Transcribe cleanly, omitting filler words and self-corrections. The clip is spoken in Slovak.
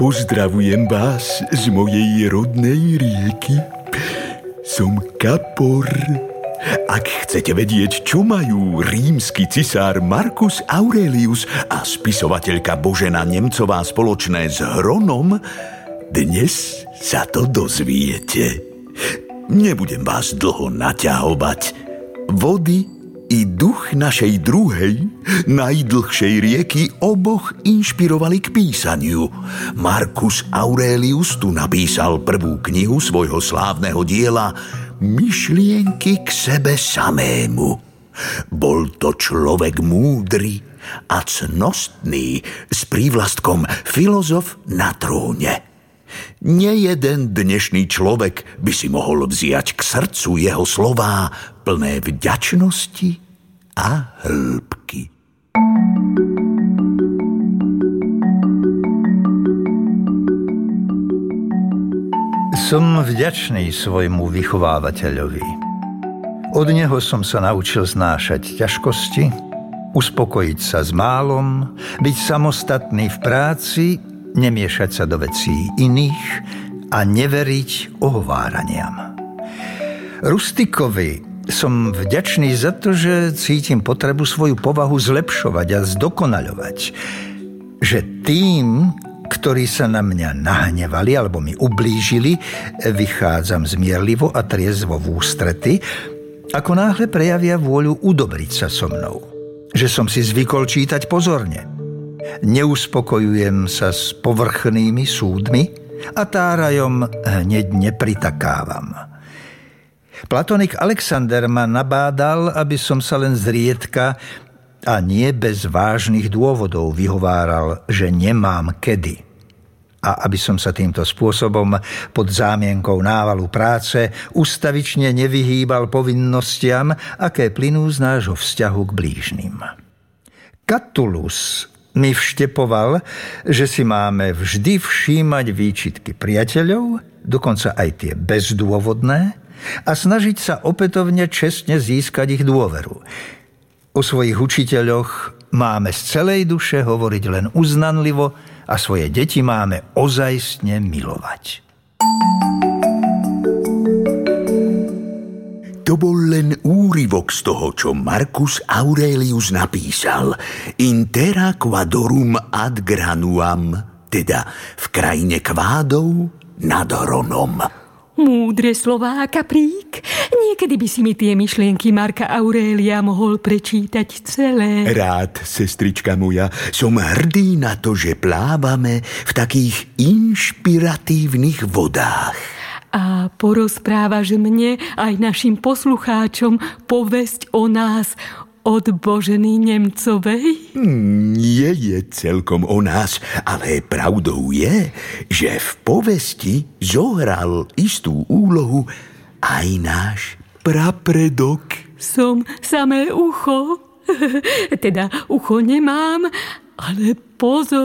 Pozdravujem vás z mojej rodnej rieky. Som Kapor. Ak chcete vedieť, čo majú rímsky cisár Marcus Aurelius a spisovateľka Božena Nemcová spoločné s Hronom, dnes sa to dozviete. Nebudem vás dlho naťahovať. Vody i duch našej druhej, najdlhšej rieky oboch inšpirovali k písaniu. Marcus Aurelius tu napísal prvú knihu svojho slávneho diela Myšlienky k sebe samému. Bol to človek múdry a cnostný s prívlastkom filozof na tróne. Nejeden dnešný človek by si mohol vziať k srdcu jeho slová plné vďačnosti a hĺbky. Som vďačný svojmu vychovávateľovi. Od neho som sa naučil znášať ťažkosti, uspokojiť sa s málom, byť samostatný v práci, nemiešať sa do vecí iných a neveriť ohováraniam. Rustikovi som vďačný za to, že cítim potrebu svoju povahu zlepšovať a zdokonaľovať. Že tým, ktorí sa na mňa nahnevali alebo mi ublížili, vychádzam zmierlivo a triezvo v ústrety, ako náhle prejavia vôľu udobriť sa so mnou. Že som si zvykol čítať pozorne. Neuspokojujem sa s povrchnými súdmi a tárajom hneď nepritakávam. Platonik Alexander ma nabádal, aby som sa len zriedka a nie bez vážnych dôvodov vyhováral, že nemám kedy. A aby som sa týmto spôsobom pod zámienkou návalu práce ustavične nevyhýbal povinnostiam, aké plynú z nášho vzťahu k blížnym. Catullus mi vštepoval, že si máme vždy všímať výčitky priateľov, dokonca aj tie bezdôvodné, a snažiť sa opätovne čestne získať ich dôveru. O svojich učiteľoch máme z celej duše hovoriť len uznanlivo a svoje deti máme ozajstne milovať. To bol len úryvok z toho, čo Marcus Aurelius napísal. In terra quadorum ad granuam, teda v krajine kvádov nad Hronom. Múdre slová, Kaprík. Niekedy by si mi tie myšlienky Marka Aurelia mohol prečítať celé. Rád, sestrička moja, som hrdý na to, že plávame v takých inšpiratívnych vodách. A porozprávaš mne aj našim poslucháčom povesť o nás od Boženy Nemcovej? Nie je celkom o nás, ale pravdou je, že v povesti zohral istú úlohu aj náš prapredok. Som samé ucho. Teda ucho nemám, ale pozor.